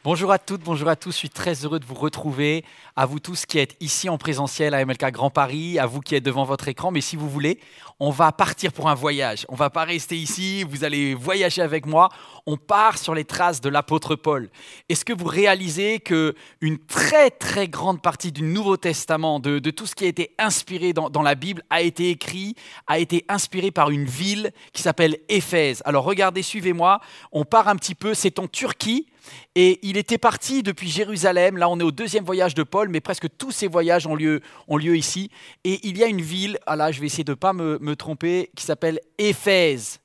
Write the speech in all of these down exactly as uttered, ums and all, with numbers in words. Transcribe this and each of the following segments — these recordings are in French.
Bonjour à toutes, bonjour à tous, je suis très heureux de vous retrouver, à vous tous qui êtes ici en présentiel à M L K Grand Paris, à vous qui êtes devant votre écran, mais si vous voulez, on va partir pour un voyage. On ne va pas rester ici, vous allez voyager avec moi, on part sur les traces de l'apôtre Paul. Est-ce que vous réalisez qu'une très très grande partie du Nouveau Testament, de, de tout ce qui a été inspiré dans, dans la Bible, a été écrit, a été inspiré par une ville qui s'appelle Éphèse. Alors regardez, suivez-moi, on part un petit peu, c'est en Turquie. Et il était parti depuis Jérusalem, là on est au deuxième voyage de Paul, mais presque tous ces voyages ont lieu, ont lieu ici. Et il y a une ville, ah là je vais essayer de ne pas me, me tromper, qui s'appelle Éphèse.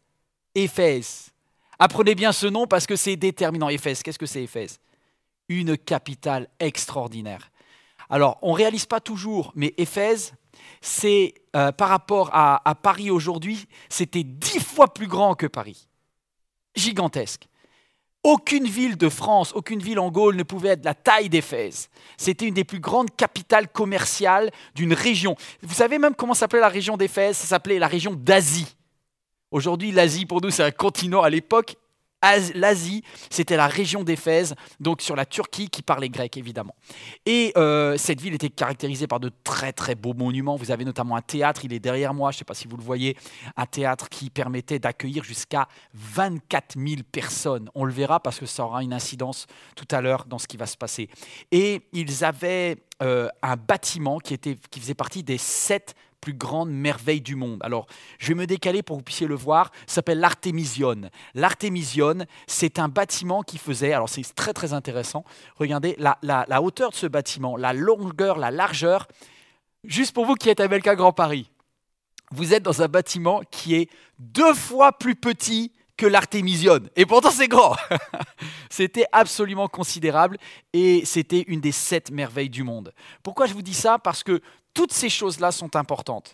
Éphèse. Apprenez bien ce nom parce que c'est déterminant. Éphèse, qu'est-ce que c'est Éphèse? Une capitale extraordinaire. Alors on ne réalise pas toujours, mais Éphèse, c'est euh, par rapport à, à Paris aujourd'hui, c'était dix fois plus grand que Paris. Gigantesque. Aucune ville de France, aucune ville en Gaule ne pouvait être de la taille d'Éphèse. C'était une des plus grandes capitales commerciales d'une région. Vous savez même comment s'appelait la région d'Éphèse? Ça s'appelait la région d'Asie. Aujourd'hui, l'Asie, pour nous, c'est un continent. À l'époque, l'Asie, c'était la région d'Éphèse, donc sur la Turquie qui parlait grec, évidemment. Et euh, cette ville était caractérisée par de très, très beaux monuments. Vous avez notamment un théâtre, il est derrière moi, je ne sais pas si vous le voyez, un théâtre qui permettait d'accueillir jusqu'à vingt-quatre mille personnes. On le verra parce que ça aura une incidence tout à l'heure dans ce qui va se passer. Et ils avaient euh, un bâtiment qui, était, qui faisait partie des sept plus grande merveille du monde. Alors, je vais me décaler pour que vous puissiez le voir. Ça s'appelle l'Artémision. L'Artémision, c'est un bâtiment qui faisait, alors c'est très très intéressant, regardez la, la, la hauteur de ce bâtiment, la longueur, la largeur, juste pour vous qui êtes à M L K Grand Paris, vous êtes dans un bâtiment qui est deux fois plus petit que l'Artémision. Et pourtant, c'est grand. C'était absolument considérable et c'était une des sept merveilles du monde. Pourquoi je vous dis ça? Parce que toutes ces choses-là sont importantes,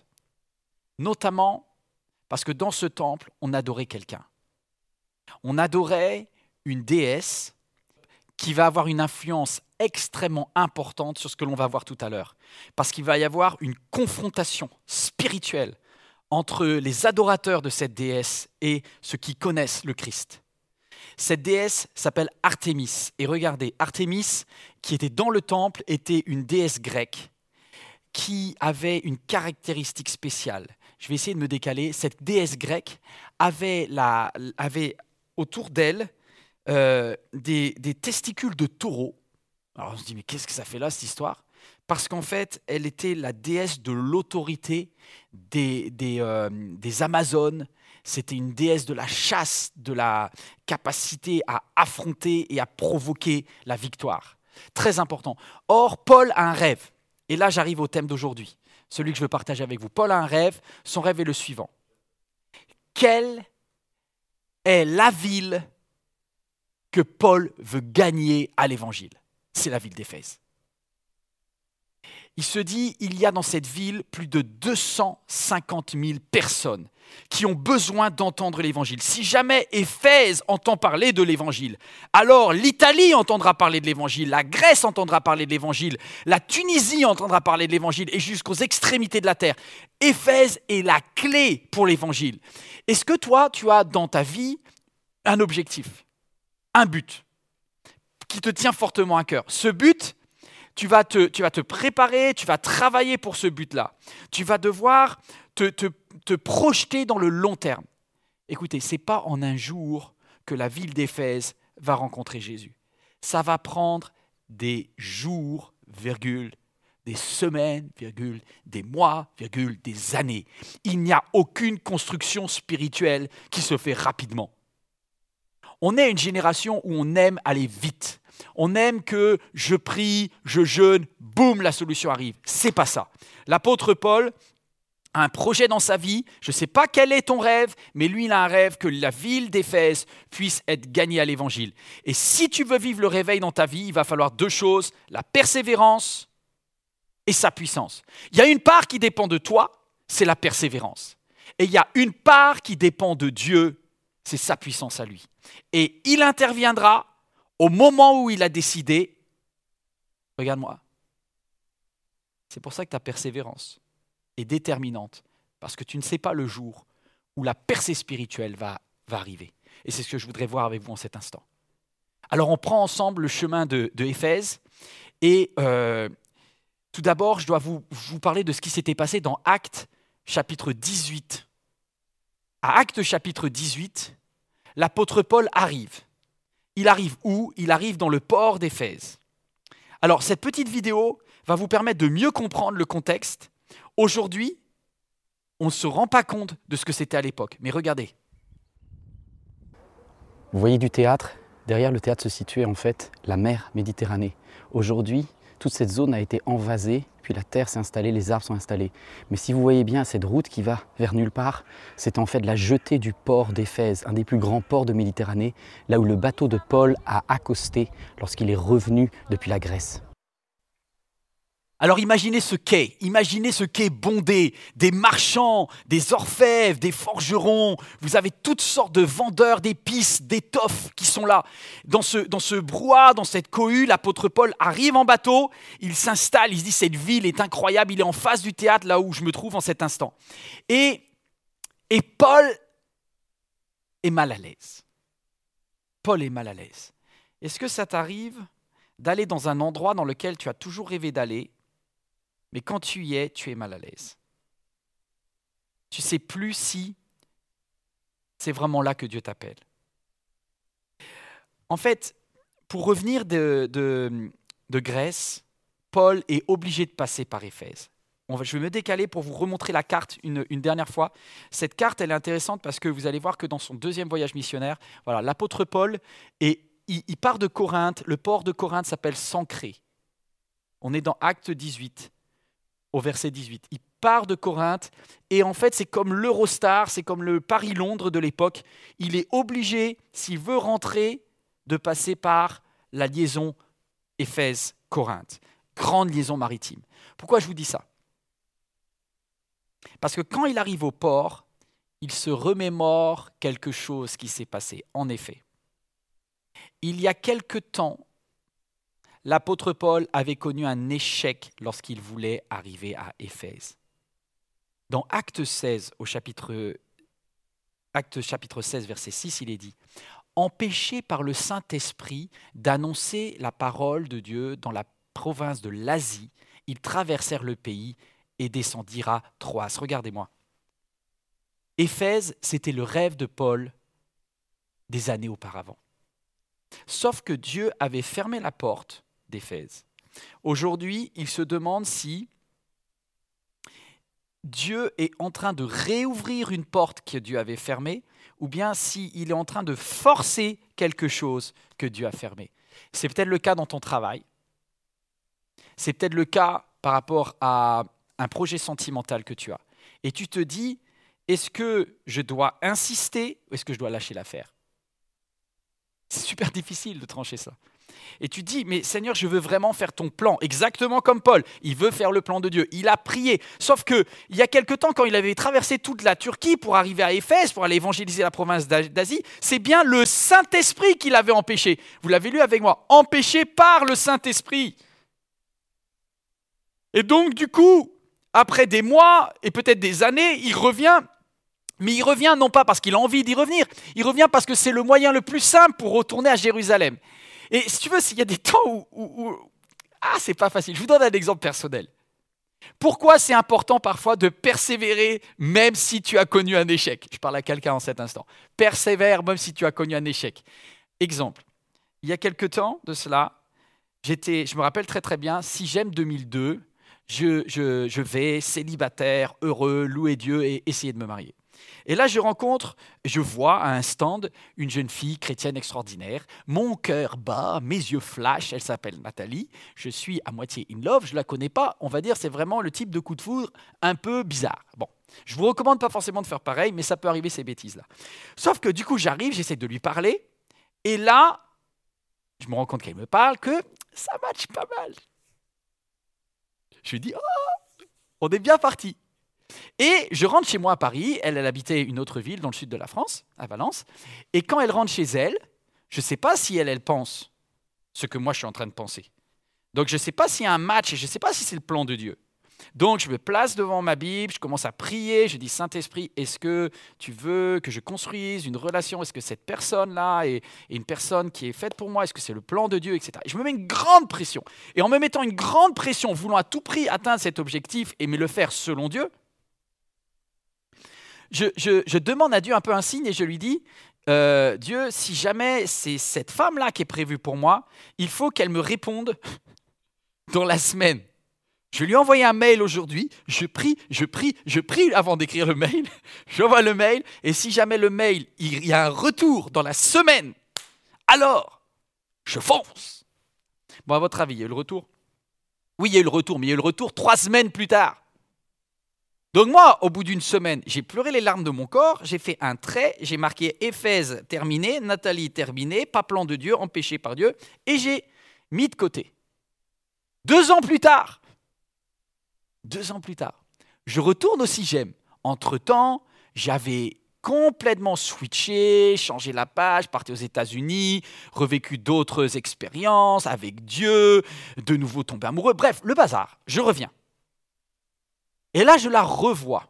notamment parce que dans ce temple, on adorait quelqu'un. On adorait une déesse qui va avoir une influence extrêmement importante sur ce que l'on va voir tout à l'heure. Parce qu'il va y avoir une confrontation spirituelle entre les adorateurs de cette déesse et ceux qui connaissent le Christ. Cette déesse s'appelle Artémis. Et regardez, Artémis, qui était dans le temple, était une déesse grecque qui avait une caractéristique spéciale. Je vais essayer de me décaler. Cette déesse grecque avait, la, avait autour d'elle euh, des, des testicules de taureau. Alors on se dit, mais qu'est-ce que ça fait là, cette histoire? Parce qu'en fait, elle était la déesse de l'autorité des, des, euh, des Amazones. C'était une déesse de la chasse, de la capacité à affronter et à provoquer la victoire. Très important. Or, Paul a un rêve. Et là, j'arrive au thème d'aujourd'hui, celui que je veux partager avec vous. Paul a un rêve. Son rêve est le suivant. Quelle est la ville que Paul veut gagner à l'Évangile? C'est la ville d'Éphèse. Il se dit, il y a dans cette ville plus de deux cent cinquante mille personnes qui ont besoin d'entendre l'Évangile. Si jamais Éphèse entend parler de l'Évangile, alors l'Italie entendra parler de l'Évangile, la Grèce entendra parler de l'Évangile, la Tunisie entendra parler de l'Évangile et jusqu'aux extrémités de la terre. Éphèse est la clé pour l'Évangile. Est-ce que toi, tu as dans ta vie un objectif, un but qui te tient fortement à cœur? Ce but, Tu vas, te, tu vas te préparer, tu vas travailler pour ce but-là. Tu vas devoir te, te, te projeter dans le long terme. Écoutez, ce n'est pas en un jour que la ville d'Éphèse va rencontrer Jésus. Ça va prendre des jours, virgule, des semaines, virgule, des mois, virgule, des années. Il n'y a aucune construction spirituelle qui se fait rapidement. On est une génération où on aime aller vite. On aime que je prie, je jeûne, boum, la solution arrive. C'est pas ça. L'apôtre Paul a un projet dans sa vie. Je ne sais pas quel est ton rêve, mais lui, il a un rêve que la ville d'Éphèse puisse être gagnée à l'Évangile. Et si tu veux vivre le réveil dans ta vie, il va falloir deux choses, la persévérance et sa puissance. Il y a une part qui dépend de toi, c'est la persévérance. Et il y a une part qui dépend de Dieu, c'est sa puissance à lui. Et il interviendra au moment où il a décidé, regarde-moi, c'est pour ça que ta persévérance est déterminante, parce que tu ne sais pas le jour où la percée spirituelle va, va arriver. Et c'est ce que je voudrais voir avec vous en cet instant. Alors on prend ensemble le chemin de, de Éphèse et euh, tout d'abord je dois vous, vous parler de ce qui s'était passé dans Actes chapitre dix-huit. À Actes chapitre dix-huit, l'apôtre Paul arrive. Il arrive où? Il arrive dans le port d'Éphèse. Alors cette petite vidéo va vous permettre de mieux comprendre le contexte. Aujourd'hui, on ne se rend pas compte de ce que c'était à l'époque, mais regardez. Vous voyez du théâtre? Derrière le théâtre se situait en fait la mer Méditerranée. Aujourd'hui, toute cette zone a été envasée, puis la terre s'est installée, les arbres sont installés. Mais si vous voyez bien cette route qui va vers nulle part, c'est en fait la jetée du port d'Éphèse, un des plus grands ports de Méditerranée, là où le bateau de Paul a accosté lorsqu'il est revenu depuis la Grèce. Alors imaginez ce quai, imaginez ce quai bondé, des marchands, des orfèvres, des forgerons, vous avez toutes sortes de vendeurs d'épices, d'étoffes qui sont là. Dans ce, dans ce brouhaha, dans cette cohue, l'apôtre Paul arrive en bateau, il s'installe, il se dit cette ville est incroyable, il est en face du théâtre là où je me trouve en cet instant. Et, et Paul est mal à l'aise. Paul est mal à l'aise. Est-ce que ça t'arrive d'aller dans un endroit dans lequel tu as toujours rêvé d'aller, mais quand tu y es, tu es mal à l'aise? Tu ne sais plus si c'est vraiment là que Dieu t'appelle. En fait, pour revenir de, de, de Grèce, Paul est obligé de passer par Éphèse. On va, je vais me décaler pour vous remontrer la carte une, une dernière fois. Cette carte, elle est intéressante parce que vous allez voir que dans son deuxième voyage missionnaire, voilà, l'apôtre Paul, est, il, il part de Corinthe. Le port de Corinthe s'appelle Sancrée. On est dans Actes dix-huit. Au verset dix-huit. Il part de Corinthe et en fait c'est comme l'Eurostar, c'est comme le Paris-Londres de l'époque. Il est obligé, s'il veut rentrer, de passer par la liaison Éphèse-Corinthe. Grande liaison maritime. Pourquoi je vous dis ça? Parce que quand il arrive au port, il se remémore quelque chose qui s'est passé. En effet, il y a quelque temps, l'apôtre Paul avait connu un échec lorsqu'il voulait arriver à Éphèse. Dans Acte seize, au chapitre, Acte chapitre seize, verset six, il est dit « Empêché par le Saint-Esprit d'annoncer la parole de Dieu dans la province de l'Asie, ils traversèrent le pays et descendirent à Troas. » Regardez-moi. Éphèse, c'était le rêve de Paul des années auparavant. Sauf que Dieu avait fermé la porte d'Éphèse. Aujourd'hui, il se demande si Dieu est en train de réouvrir une porte que Dieu avait fermée ou bien s'il est en train de forcer quelque chose que Dieu a fermé. C'est peut-être le cas dans ton travail. C'est peut-être le cas par rapport à un projet sentimental que tu as. Et tu te dis, est-ce que je dois insister ou est-ce que je dois lâcher l'affaire? C'est super difficile de trancher ça. Et tu dis, mais Seigneur, je veux vraiment faire ton plan, exactement comme Paul. Il veut faire le plan de Dieu. Il a prié. Sauf qu'il y a quelque temps, quand il avait traversé toute la Turquie pour arriver à Éphèse, pour aller évangéliser la province d'Asie, c'est bien le Saint-Esprit qui l'avait empêché. Vous l'avez lu avec moi. Empêché par le Saint-Esprit. Et donc, du coup, après des mois et peut-être des années, il revient. Mais il revient non pas parce qu'il a envie d'y revenir, il revient parce que c'est le moyen le plus simple pour retourner à Jérusalem. Et si tu veux, s'il y a des temps où, où, où ah, c'est pas facile. Je vous donne un exemple personnel. Pourquoi c'est important parfois de persévérer même si tu as connu un échec? Je parle à quelqu'un en cet instant. Persévère même si tu as connu un échec. Exemple, il y a quelque temps de cela, j'étais, je me rappelle très très bien, si j'aime deux mille deux, je, je, je vais célibataire, heureux, louer Dieu et essayer de me marier. Et là, je rencontre, je vois à un stand une jeune fille chrétienne extraordinaire. Mon cœur bat, mes yeux flashent. Elle s'appelle Nathalie. Je suis à moitié in love. Je ne la connais pas. On va dire c'est vraiment le type de coup de foudre un peu bizarre. Bon, je ne vous recommande pas forcément de faire pareil, mais ça peut arriver ces bêtises-là. Sauf que du coup, j'arrive, j'essaie de lui parler. Et là, je me rends compte qu'elle me parle, que ça matche pas mal. Je lui dis, oh, on est bien parti. Et je rentre chez moi à Paris, elle, elle habitait une autre ville dans le sud de la France, à Valence, et quand elle rentre chez elle, je ne sais pas si elle, elle pense ce que moi je suis en train de penser. Donc je ne sais pas s'il y a un match, et je ne sais pas si c'est le plan de Dieu. Donc, je me place devant ma Bible, je commence à prier, je dis, Saint-Esprit, est-ce que tu veux que je construise une relation? Est-ce que cette personne-là est, est une personne qui est faite pour moi? Est-ce que c'est le plan de Dieu, et cetera. Et je me mets une grande pression. Et en me mettant une grande pression, voulant à tout prix atteindre cet objectif et me le faire selon Dieu, je, je, je demande à Dieu un peu un signe et je lui dis, euh, Dieu, si jamais c'est cette femme-là qui est prévue pour moi, il faut qu'elle me réponde dans la semaine. Je lui ai envoyé un mail aujourd'hui, je prie, je prie, je prie avant d'écrire le mail, j'envoie le mail, et si jamais le mail, il y a un retour dans la semaine, alors, je fonce. Bon, à votre avis, il y a eu le retour? Oui, il y a eu le retour, mais il y a eu le retour trois semaines plus tard. Donc moi, au bout d'une semaine, j'ai pleuré les larmes de mon corps, j'ai fait un trait, j'ai marqué Éphèse terminé, Nathalie terminé, pas plan de Dieu, empêché par Dieu, et j'ai mis de côté. Deux ans plus tard, deux ans plus tard, je retourne au Sigem. Entre-temps, j'avais complètement switché, changé la page, parti aux États-Unis, revécu d'autres expériences avec Dieu, de nouveau tombé amoureux, bref, le bazar, je reviens. Et là, je la revois.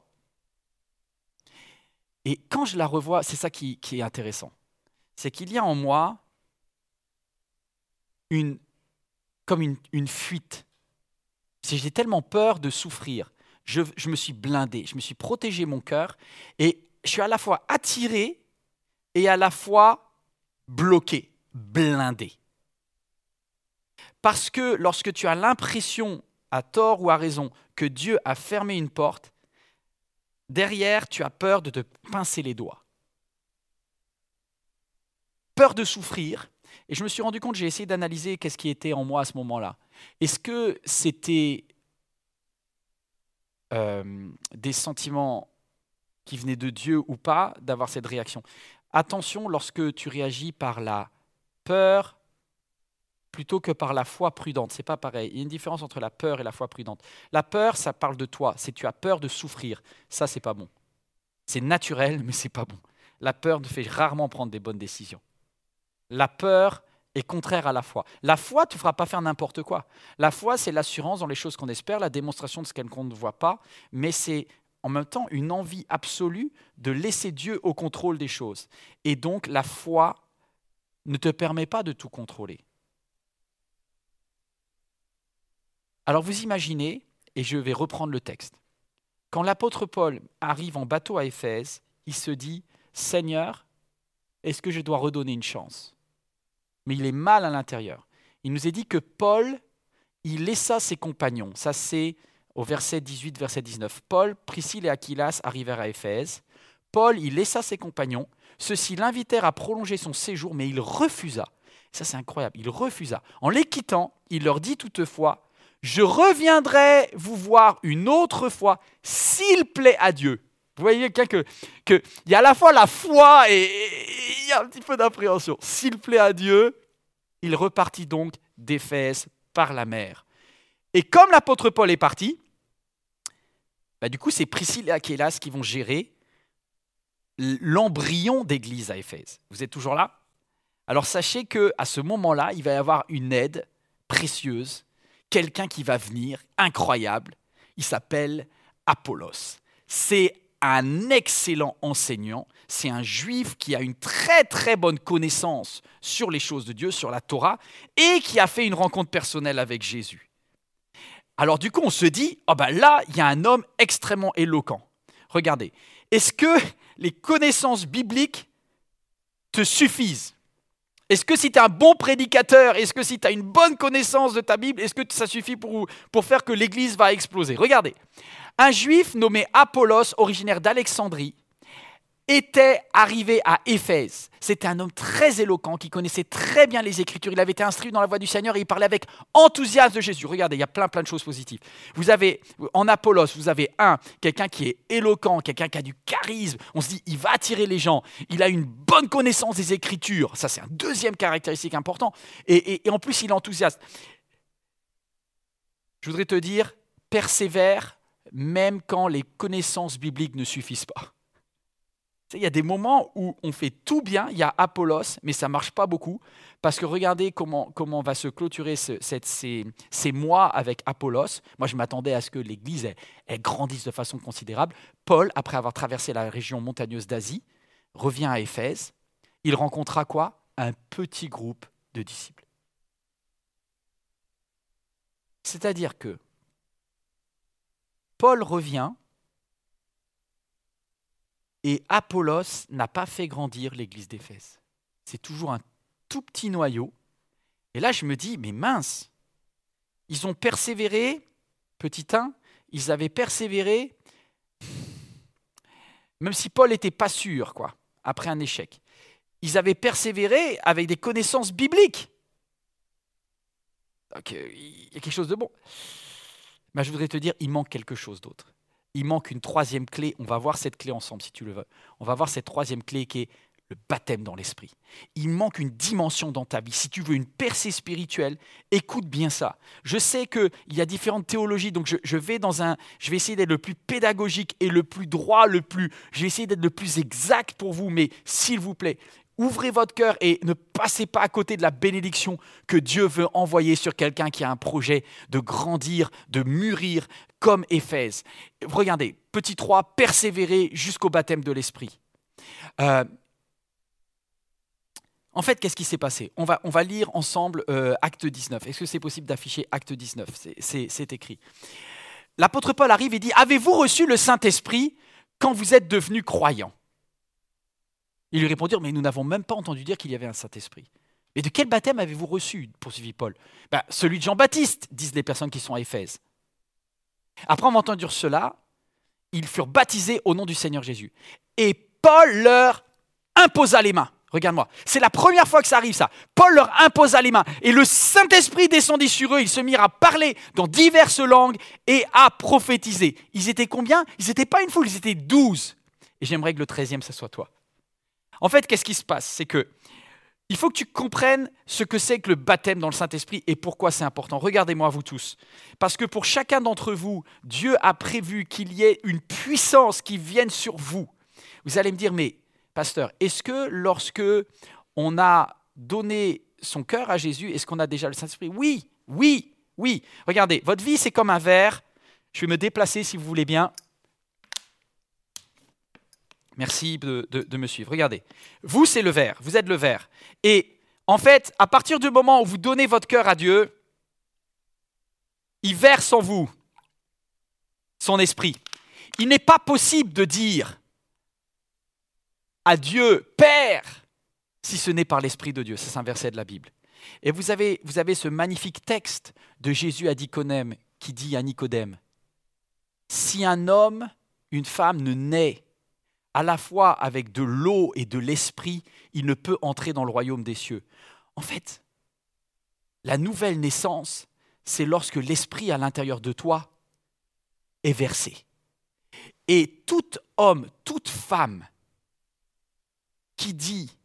Et quand je la revois, c'est ça qui, qui est intéressant. C'est qu'il y a en moi une, comme une, une fuite. C'est, j'ai tellement peur de souffrir. Je, je me suis blindé, je me suis protégé mon cœur et je suis à la fois attiré et à la fois bloqué, blindé. Parce que lorsque tu as l'impression, à tort ou à raison, que Dieu a fermé une porte, derrière, tu as peur de te pincer les doigts. Peur de souffrir. Et je me suis rendu compte, j'ai essayé d'analyser qu'est-ce qui était en moi à ce moment-là. Est-ce que c'était euh, des sentiments qui venaient de Dieu ou pas, d'avoir cette réaction? Attention, lorsque tu réagis par la peur plutôt que par la foi prudente, c'est pas pareil. Il y a une différence entre la peur et la foi prudente. La peur, ça parle de toi, c'est tu as peur de souffrir. Ça, c'est pas bon. C'est naturel, mais c'est pas bon. La peur te fait rarement prendre des bonnes décisions. La peur est contraire à la foi. La foi ne te fera pas faire n'importe quoi. La foi, c'est l'assurance dans les choses qu'on espère, la démonstration de ce qu'on ne voit pas, mais c'est en même temps une envie absolue de laisser Dieu au contrôle des choses. Et donc, la foi ne te permet pas de tout contrôler. Alors vous imaginez, et je vais reprendre le texte, quand l'apôtre Paul arrive en bateau à Éphèse, il se dit « Seigneur, est-ce que je dois redonner une chance ?» Mais il est mal à l'intérieur. Il nous est dit que Paul, il laissa ses compagnons. Ça c'est au verset dix-huit, verset dix-neuf. Paul, Priscille et Aquilas arrivèrent à Éphèse. Paul, il laissa ses compagnons. Ceux-ci l'invitèrent à prolonger son séjour, mais il refusa. Ça c'est incroyable, il refusa. En les quittant, il leur dit toutefois « Je reviendrai vous voir une autre fois, s'il plaît à Dieu. » Vous voyez qu'il que, que, y a à la fois la foi et il y a un petit peu d'appréhension. S'il plaît à Dieu, il repartit donc d'Éphèse par la mer. Et comme l'apôtre Paul est parti, bah du coup c'est Priscille et Aquilas qui vont gérer l'embryon d'église à Éphèse. Vous êtes toujours là? Alors sachez qu'à ce moment-là, il va y avoir une aide précieuse, quelqu'un qui va venir, incroyable, il s'appelle Apollos. C'est un excellent enseignant, c'est un juif qui a une très très bonne connaissance sur les choses de Dieu, sur la Torah, et qui a fait une rencontre personnelle avec Jésus. Alors du coup, on se dit, oh ben là, il y a un homme extrêmement éloquent. Regardez, est-ce que les connaissances bibliques te suffisent? Est-ce que si tu es un bon prédicateur, est-ce que si tu as une bonne connaissance de ta Bible, est-ce que ça suffit pour, pour faire que l'Église va exploser? Regardez, un juif nommé Apollos, originaire d'Alexandrie, était arrivé à Éphèse. C'était un homme très éloquent qui connaissait très bien les Écritures. Il avait été instruit dans la voie du Seigneur et il parlait avec enthousiasme de Jésus. Regardez, il y a plein plein de choses positives. Vous avez, en Apollos, vous avez un, quelqu'un qui est éloquent, quelqu'un qui a du charisme. On se dit, il va attirer les gens. Il a une bonne connaissance des Écritures. Ça, c'est un deuxième caractéristique important. Et, et, et en plus, il est enthousiaste. Je voudrais te dire, persévère même quand les connaissances bibliques ne suffisent pas. Il y a des moments où on fait tout bien, il y a Apollos, mais ça ne marche pas beaucoup, parce que regardez comment, comment on va se clôturer ce, cette, ces, ces mois avec Apollos. Moi, je m'attendais à ce que l'Église elle, elle grandisse de façon considérable. Paul, après avoir traversé la région montagneuse d'Asie, revient à Éphèse. Il rencontra quoi? Un petit groupe de disciples. C'est-à-dire que Paul revient et Apollos n'a pas fait grandir l'église d'Éphèse. C'est toujours un tout petit noyau. Et là, je me dis, mais mince, ils ont persévéré, petit un, ils avaient persévéré, même si Paul n'était pas sûr, quoi, après un échec. Ils avaient persévéré avec des connaissances bibliques. Donc, il y a quelque chose de bon. Mais je voudrais te dire, il manque quelque chose d'autre. Il manque une troisième clé. On va voir cette clé ensemble, si tu le veux. On va voir cette troisième clé qui est le baptême dans l'esprit. Il manque une dimension dans ta vie. Si tu veux une percée spirituelle, écoute bien ça. Je sais qu'il y a différentes théologies, donc je, je, vais dans un, je vais essayer d'être le plus pédagogique et le plus droit, le plus, je vais essayer d'être le plus exact pour vous, mais s'il vous plaît, ouvrez votre cœur et ne passez pas à côté de la bénédiction que Dieu veut envoyer sur quelqu'un qui a un projet de grandir, de mûrir comme Éphèse. Regardez, petit trois, persévérer jusqu'au baptême de l'esprit. Euh, en fait, qu'est-ce qui s'est passé? on va, on va lire ensemble euh, Acte dix-neuf. Est-ce que c'est possible d'afficher Acte dix-neuf? c'est, c'est, c'est écrit. L'apôtre Paul arrive et dit « Avez-vous reçu le Saint-Esprit quand vous êtes devenus croyants ?» Ils lui répondirent, mais nous n'avons même pas entendu dire qu'il y avait un Saint-Esprit. Mais de quel baptême avez-vous reçu? Poursuivit Paul. Ben, celui de Jean-Baptiste, disent les personnes qui sont à Éphèse. Après avoir entendu cela, ils furent baptisés au nom du Seigneur Jésus. Et Paul leur imposa les mains. Regarde-moi, c'est la première fois que ça arrive ça. Paul leur imposa les mains et le Saint-Esprit descendit sur eux. Ils se mirent à parler dans diverses langues et à prophétiser. Ils étaient combien? Ils n'étaient pas une foule, ils étaient douze. Et j'aimerais que le treizième, ce soit toi. En fait, qu'est-ce qui se passe? C'est que il faut que tu comprennes ce que c'est que le baptême dans le Saint-Esprit et pourquoi c'est important. Regardez-moi, vous tous. Parce que pour chacun d'entre vous, Dieu a prévu qu'il y ait une puissance qui vienne sur vous. Vous allez me dire, mais pasteur, est-ce que lorsque on a donné son cœur à Jésus, est-ce qu'on a déjà le Saint-Esprit? Oui, oui, oui. Regardez, votre vie, c'est comme un verre. Je vais me déplacer si vous voulez bien. Merci de, de, de me suivre. Regardez, vous, c'est le verre. Vous êtes le verre. Et en fait, à partir du moment où vous donnez votre cœur à Dieu, il verse en vous son esprit. Il n'est pas possible de dire à Dieu, Père, si ce n'est par l'Esprit de Dieu. Ça, c'est un verset de la Bible. Et vous avez, vous avez ce magnifique texte de Jésus à Nicodème qui dit à Nicodème, « Si un homme, une femme ne naît à la fois avec de l'eau et de l'esprit, il ne peut entrer dans le royaume des cieux. » En fait, la nouvelle naissance, c'est lorsque l'esprit à l'intérieur de toi est versé. Et tout homme, toute femme qui dit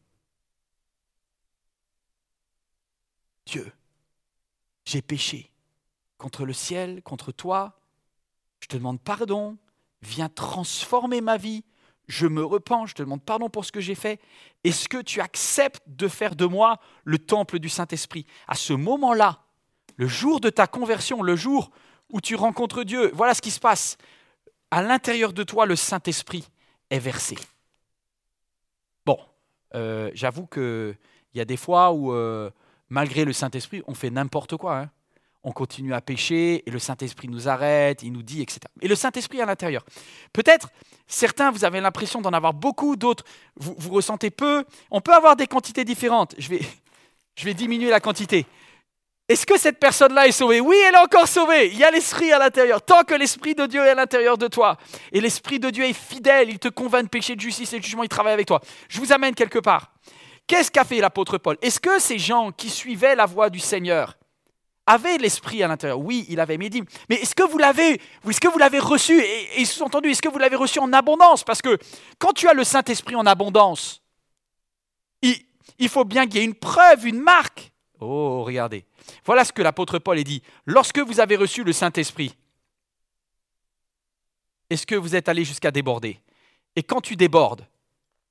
« Dieu, j'ai péché contre le ciel, contre toi, je te demande pardon, viens transformer ma vie, je me repens, je te demande pardon pour ce que j'ai fait. Est-ce que tu acceptes de faire de moi le temple du Saint-Esprit ?» À ce moment-là, le jour de ta conversion, le jour où tu rencontres Dieu, voilà ce qui se passe. À l'intérieur de toi, le Saint-Esprit est versé. Bon, euh, j'avoue qu'il y a des fois où, euh, malgré le Saint-Esprit, on fait n'importe quoi. Hein. On continue à pécher et le Saint-Esprit nous arrête, il nous dit, et cetera. Et le Saint-Esprit à l'intérieur. Peut-être, certains, vous avez l'impression d'en avoir beaucoup, d'autres, vous, vous ressentez peu. On peut avoir des quantités différentes. Je vais, je vais diminuer la quantité. Est-ce que cette personne-là est sauvée? Oui, elle est encore sauvée. Il y a l'Esprit à l'intérieur. Tant que l'Esprit de Dieu est à l'intérieur de toi, et l'Esprit de Dieu est fidèle, il te convainc de péché, de justice et de jugement, il travaille avec toi. Je vous amène quelque part. Qu'est-ce qu'a fait l'apôtre Paul? Est-ce que ces gens qui suivaient la voie du Seigneur avait l'esprit à l'intérieur? Oui, il avait, mais il dit, mais est-ce que vous l'avez, est-ce que vous l'avez reçu? Et, et sous-entendu, est-ce que vous l'avez reçu en abondance? Parce que quand tu as le Saint-Esprit en abondance, il, il faut bien qu'il y ait une preuve, une marque. Oh, regardez. Voilà ce que l'apôtre Paul a dit. Lorsque vous avez reçu le Saint-Esprit, est-ce que vous êtes allé jusqu'à déborder? Et quand tu débordes,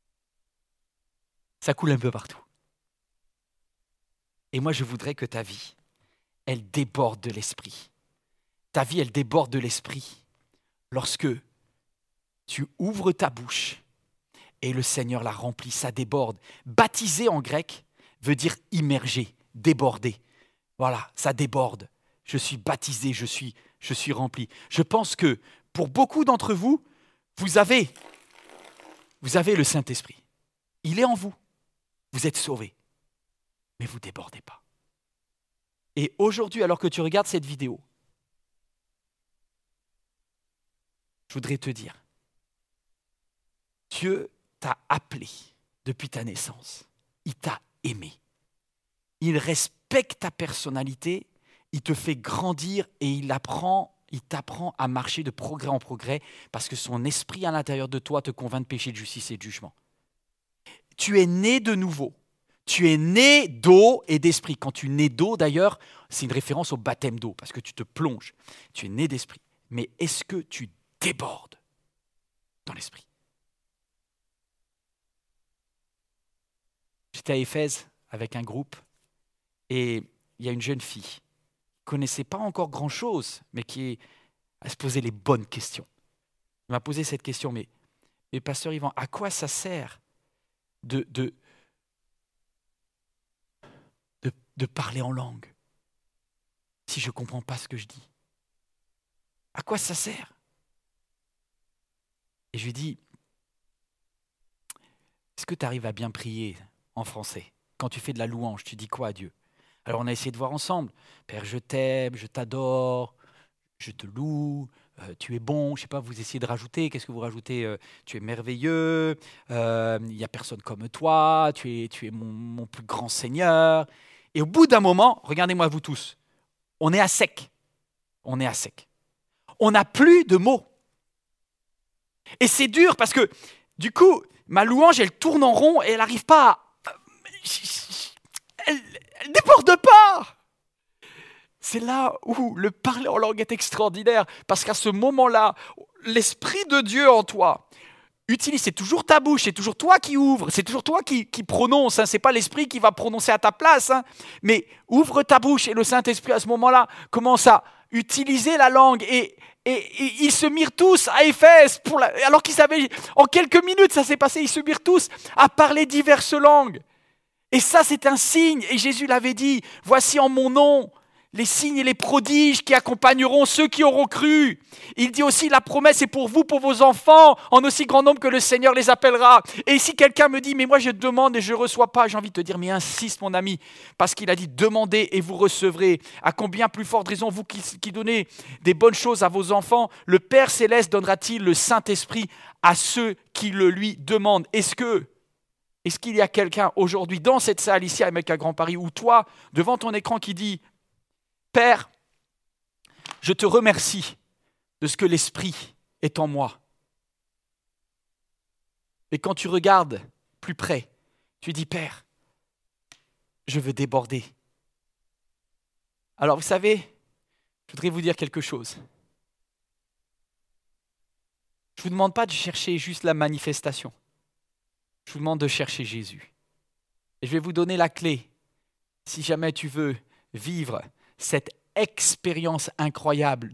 Ça coule un peu partout. Et moi, je voudrais que ta vie, elle déborde de l'esprit. Ta vie, elle déborde de l'esprit lorsque tu ouvres ta bouche et le Seigneur la remplit, ça déborde. Baptiser en grec veut dire immerger, déborder. Voilà, ça déborde. Je suis baptisé, je suis, je suis rempli. Je pense que pour beaucoup d'entre vous, vous avez, vous avez le Saint-Esprit. Il est en vous. Vous êtes sauvés. Mais vous ne débordez pas. Et aujourd'hui, alors que tu regardes cette vidéo, je voudrais te dire, Dieu t'a appelé depuis ta naissance. Il t'a aimé. Il respecte ta personnalité, il te fait grandir et il apprend, il t'apprend à marcher de progrès en progrès parce que son esprit à l'intérieur de toi te convainc de péché, de justice et de jugement. Tu es né de nouveau. Tu es né d'eau et d'esprit. Quand tu nais d'eau, d'ailleurs, c'est une référence au baptême d'eau parce que tu te plonges. Tu es né d'esprit. Mais est-ce que tu débordes dans l'esprit? J'étais à Éphèse avec un groupe et il y a une jeune fille qui ne connaissait pas encore grand-chose, mais qui a se posé les bonnes questions. Elle m'a posé cette question, mais, mais pasteur Yvan, à quoi ça sert de, de, de, de parler en langue si je ne comprends pas ce que je dis? À quoi ça sert? Et je lui dis, est-ce que tu arrives à bien prier en français? Quand tu fais de la louange, tu dis quoi à Dieu? Alors on a essayé de voir ensemble. Père, je t'aime, je t'adore, je te loue, euh, tu es bon. Je ne sais pas, vous essayez de rajouter. Qu'est-ce que vous rajoutez? euh, Tu es merveilleux, il euh, n'y a personne comme toi, tu es, tu es mon, mon plus grand Seigneur. Et au bout d'un moment, regardez-moi vous tous, on est à sec. On est à sec. On n'a plus de mots. Et c'est dur parce que, du coup, ma louange, elle tourne en rond et elle n'arrive pas à... Elle ne déborde pas. C'est là où le parler en langue est extraordinaire, parce qu'à ce moment-là, l'Esprit de Dieu en toi utilise, c'est toujours ta bouche, c'est toujours toi qui ouvres, c'est toujours toi qui, qui prononce, hein, ce n'est pas l'Esprit qui va prononcer à ta place, hein, mais ouvre ta bouche et le Saint-Esprit à ce moment-là commence à utiliser la langue et, et, et ils se mirent tous à Éphèse, pour la, alors qu'ils savaient, en quelques minutes ça s'est passé, ils se mirent tous à parler diverses langues. Et ça, c'est un signe. Et Jésus l'avait dit, voici en mon nom les signes et les prodiges qui accompagneront ceux qui auront cru. Il dit aussi, la promesse est pour vous, pour vos enfants, en aussi grand nombre que le Seigneur les appellera. Et si quelqu'un me dit, mais moi je demande et je ne reçois pas, j'ai envie de te dire, mais insiste mon ami, parce qu'il a dit, demandez et vous recevrez. À combien plus forte raison, vous qui, qui donnez des bonnes choses à vos enfants, le Père Céleste donnera-t-il le Saint-Esprit à ceux qui le lui demandent? Est-ce que Est-ce qu'il y a quelqu'un aujourd'hui dans cette salle ici à M L K Grand Paris ou toi, devant ton écran qui dit « Père, je te remercie de ce que l'Esprit est en moi. » Et quand tu regardes plus près, tu dis « Père, je veux déborder. » Alors vous savez, je voudrais vous dire quelque chose. Je ne vous demande pas de chercher juste la manifestation. Je vous demande de chercher Jésus. Et je vais vous donner la clé. Si jamais tu veux vivre cette expérience incroyable